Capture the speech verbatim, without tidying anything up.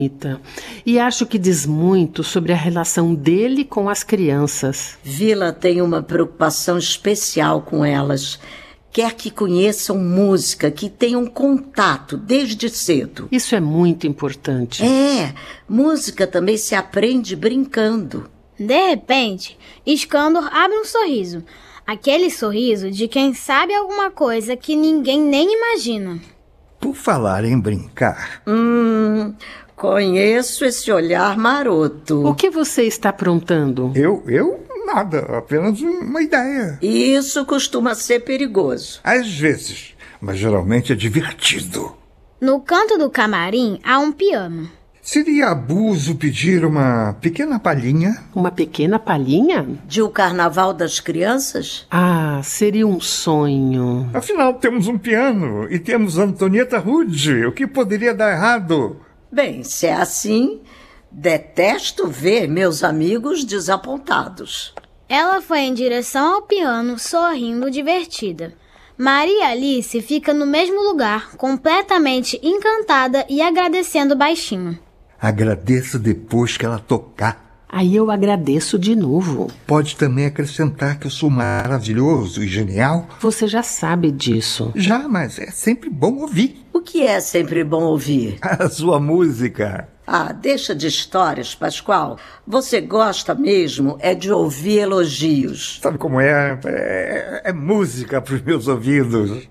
E acho que diz muito sobre a relação dele com as crianças. Vila tem uma preocupação especial com elas. Quer que conheçam música, que tenham contato desde cedo. Isso é muito importante. É, música também se aprende brincando. De repente, Escândor abre um sorriso. Aquele sorriso de quem sabe alguma coisa que ninguém nem imagina. Por falar em brincar... Hum... Conheço esse olhar maroto. O que você está aprontando? Eu? Eu? Nada. Apenas uma ideia. Isso costuma ser perigoso. Às vezes. Mas geralmente é divertido. No canto do camarim há um piano. Seria abuso pedir uma pequena palhinha? Uma pequena palhinha? De O Carnaval das Crianças? Ah, seria um sonho. Afinal, temos um piano e temos Antonieta Rude. O que poderia dar errado? Bem, se é assim, detesto ver meus amigos desapontados. Ela foi em direção ao piano, sorrindo divertida. Maria Alice fica no mesmo lugar, completamente encantada e agradecendo baixinho. Agradeço depois que ela tocar. Aí eu agradeço de novo. Pode também acrescentar que eu sou maravilhoso e genial? Você já sabe disso. Já, mas é sempre bom ouvir. O que é sempre bom ouvir? A sua música. Ah, deixa de histórias, Pascoal. Você gosta mesmo é de ouvir elogios. Sabe como é? É, é música para os meus ouvidos.